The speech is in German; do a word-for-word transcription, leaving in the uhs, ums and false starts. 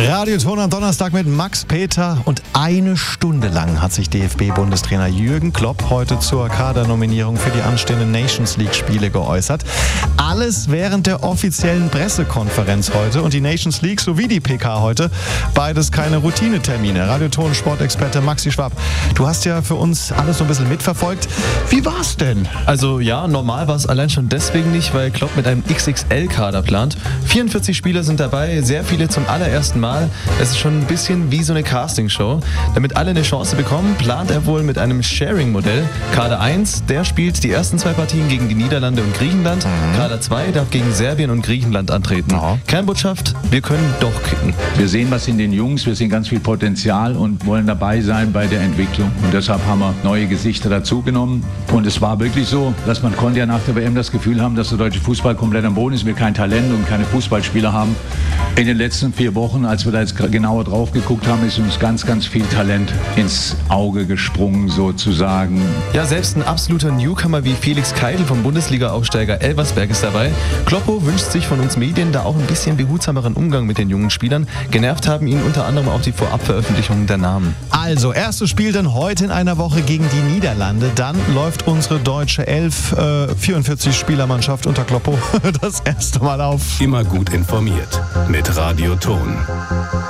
Radioton am Donnerstag mit Max Peter und eine Stunde lang hat sich D F B-Bundestrainer Jürgen Klopp heute zur Kadernominierung für die anstehenden Nations League-Spiele geäußert. Alles während der offiziellen Pressekonferenz heute und die Nations League sowie die P K heute, beides keine Routinetermine. Radioton Sportexperte Maxi Schwab, du hast ja für uns alles so ein bisschen mitverfolgt. Wie war's denn? Also ja, normal war es allein schon deswegen nicht, weil Klopp mit einem X X L-Kader plant. vierundvierzig Spieler sind dabei, sehr viele zum allerersten Mal. Es ist schon ein bisschen wie so eine Castingshow. Damit alle eine Chance bekommen, plant er wohl mit einem Sharing-Modell. Kader eins, der spielt die ersten zwei Partien gegen die Niederlande und Griechenland. Mhm. Kader zwei darf gegen Serbien und Griechenland antreten. Ja. Kernbotschaft, wir können doch kicken. Wir sehen was in den Jungs, wir sehen ganz viel Potenzial und wollen dabei sein bei der Entwicklung. Und deshalb haben wir neue Gesichter dazugenommen. Und es war wirklich so, dass man konnte ja nach der W M das Gefühl haben, dass der deutsche Fußball komplett am Boden ist, wir kein Talent und keine Fußballspieler haben. In den letzten vier Wochen, als wir da jetzt genauer drauf geguckt haben, ist uns ganz, ganz viel Talent ins Auge gesprungen sozusagen. Ja, selbst ein absoluter Newcomer wie Felix Keidl vom Bundesliga-Aufsteiger Elversberg ist dabei. Kloppo wünscht sich von uns Medien da auch ein bisschen behutsameren Umgang mit den jungen Spielern. Genervt haben ihn unter anderem auch die Vorabveröffentlichungen der Namen. Also, erstes Spiel dann heute in einer Woche gegen die Niederlande. Dann läuft unsere deutsche Elf, äh, vierundvierzig-Spielermannschaft unter Kloppo das erste Mal auf. Immer gut informiert mit Radioton.